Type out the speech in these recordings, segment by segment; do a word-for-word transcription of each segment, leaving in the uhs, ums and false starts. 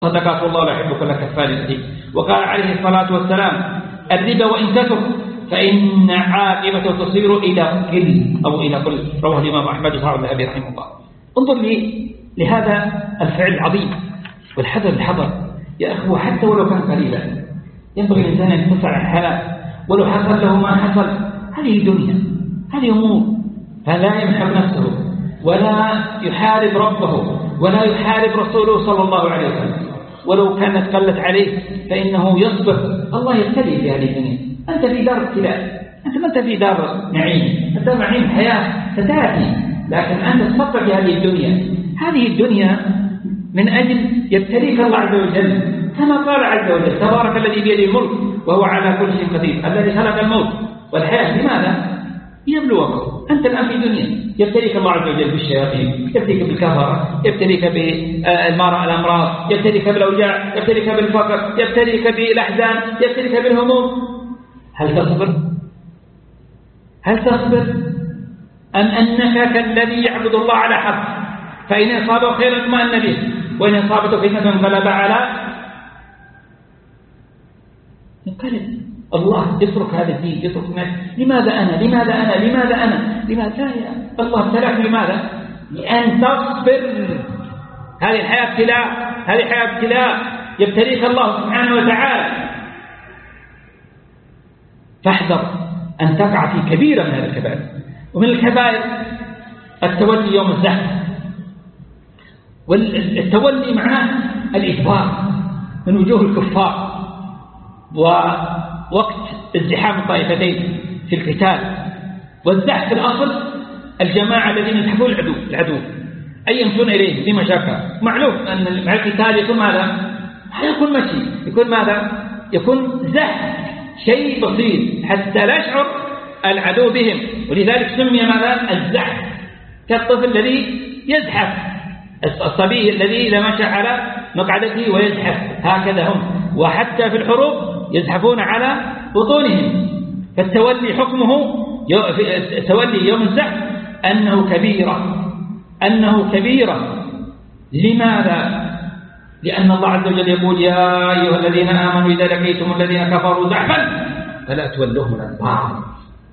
صدقات والله لا يحب كل كفار أثيم. وقال عليه الصلاة والسلام الربا وإن كثر فإن عاقبته تصير إلى قل أو إلى قل. رواه الإمام أحمد وصححه الذهبي رحمه الله. انظر لي لهذا الفعل العظيم والحذر الحذر يا أخوة، حتى ولو كان قليلا ينبغي الإنسان أن يتسع الحلال ولو حصل له ما حصل. هذه دنيا، هذه أمور، فلا يمحق نفسه ولا يحارب ربه ولا يحارب رسوله صلى الله عليه وسلم. ولو كانت قلت عليه فإنه يصبر. الله يبتلي في هذه الدنيا. أنت في دار ابتلاء، أنت ما أنت في دار نعيم. أنت نعيم حياة ستأتي، لكن أنت تصبر في هذه الدنيا. هذه الدنيا من أجل يبتليك الله عز وجل، كما قال عز وجل تبارك الذي بيده الملك وهو على كل شيء قدير الذي خلق الموت والحياة. لماذا؟ يبلوكم. أنت الآن في دنيا يبتليك الله عز وجل بالشياطين، يبتليك بالكفرة، يبتليك بالمرض الأمراض، يبتليك بالأوجاع، يبتليك بالفقر، يبتليك بالأحزان، يبتليك بالهموم. هل تصبر؟ هل تصبر؟ أم أنك كالذي يعبد الله على حق، فإن أصابه خير اطمأن به وإن أصابته فتنة انقلب على انقلب. الله اترك هذا الدين، اترك ما. لماذا أنا لماذا أنا لماذا أنا لماذا يا الله ابتلاك؟ لماذا؟ لأن تصبر. هذه الحياة ابتلاء، هذه حياة ابتلاء يبتليك الله سبحانه وتعالى. فاحذر أن تقع في كبيرة من هذه الكبائر. ومن الكبائر التولي يوم الزحف. والتولي معناه الإدبار من وجوه الكفار ووقت ازدحام الطائفتين في القتال. والزحف في الأصل الجماعة الذين يزحفون العدو العدو أي يمشون إليه بمشاكل. معلوم أن مع القتال يكون ماذا؟ ما يكون مشي، يكون ماذا؟ يكون زحف، شيء بسيط حتى لا يشعر العدو بهم. ولذلك سمي ماذا؟ الزحف، كالطفل الذي يزحف، الصبي الذي إذا مشى على مقعدته ويزحف، هكذا هم. وحتى في الحروب يزحفون على بطونهم. فالتولي حكمه تولي يوم الزحف أنه كبيرة، أنه كبيرة. لماذا؟ لأن الله عز وجل يقول يا أيها الذين آمنوا إذا لقيتم الذين كفروا زحفا فلا تولوهم الأدبار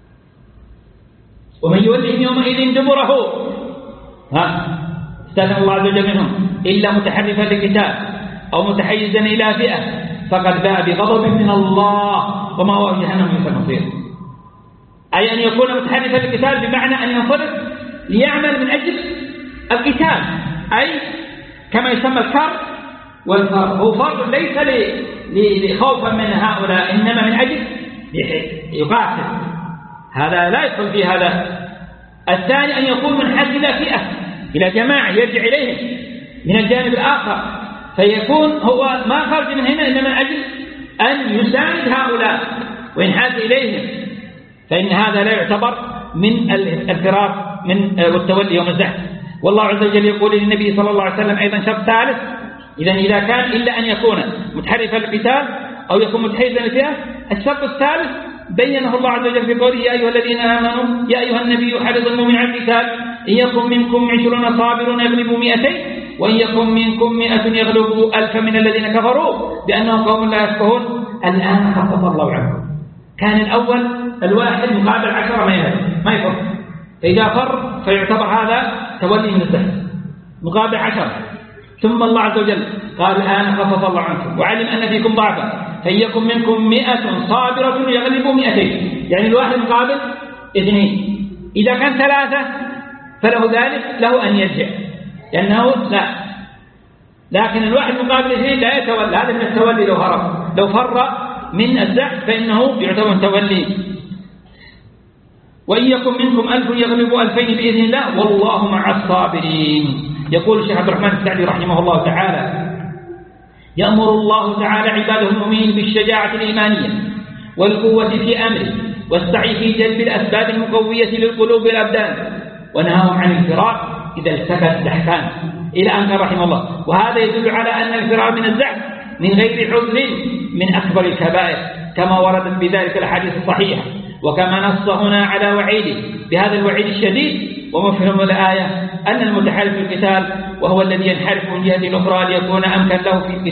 ومن يولهم يومئذ دبره ها استثنى الله عز وجل منهم إلا متحرفا لقتال أو متحيزا إلى فئة فقد باء بغضب من الله وما هو جهنم يصير مصير. أي أن يكون متحرفا للقتال بمعنى أن ينصرف ليعمل من أجل القتال، أي كما يسمى الكر والفر. هو فر ليس لخوفا من هؤلاء إنما من أجل يقاتل، هذا لا يدخل في هذا. الثاني أن يكون منحاز إلى فئة إلى جماعة يرجع إليهم من الجانب الآخر، فيكون هو ما خرج من هنا إنما من أجل أن يساند هؤلاء وينحاز إليهم، فإن هذا لا يعتبر من الفرار من والتولي يوم الزحف. والله عز وجل يقول للنبي صلى الله عليه وسلم أيضا شرط ثالث، إذا إذا كان إلا أن يكون متحرفا للقتال أو يكون متحيزا للفئة. الشرط الثالث بينه الله عز وجل في قوله يا أيها الذين آمنوا يا أيها النبي حرض المؤمن على القتال إن يكن منكم عشرون صابرون يغلبوا مئتين وإن يكن منكم مئة يغلبوا ألفا من الذين كفروا بأنهم قوم لا يفقهون. الآن خفف الله عنهم. كان الأول الواحد مقابل عشرة ما يفر، فإذا فر فيعتبر هذا تولي من الزحف مقابل عشرة. ثم الله عز وجل قال الآن خفف الله عنكم وعلم أن فيكم ضعفا فإن يكن منكم مئة صابرة يغلبوا مئتين، يعني الواحد مقابل اثنين. إذا كان ثلاثة فله ذلك له أن يرجع لأنه لا، لكن الواحد مقابل اثنين لا يتولى. هذا من التولي لو هرب، لو فر من الزحف فإنه يعتبر تولي. وإن يكن منكم ألف يغلبوا ألفين بإذن الله والله مع الصابرين. يقول الشيخ عبد الرحمن السعدي رحمه الله تعالى يأمر الله تعالى عباده المؤمنين بالشجاعة الإيمانية والقوة في أمره والسعي في جلب الأسباب المقوية للقلوب والأبدان ونهاهم عن الفرار إذا التقى الزحفان إلى أن قال رحمه الله وهذا يدل على أن الفرار من الزحف من غير عذر من أكبر الكبائر كما وردت بذلك الحديث الصحيحة، وكما نص هنا على وعيده بهذا الوعيد الشديد. ومفهوم الآية أن المتحالف في القتال وهو الذي ينحرف من جهة أخرى ليكون أمكن له في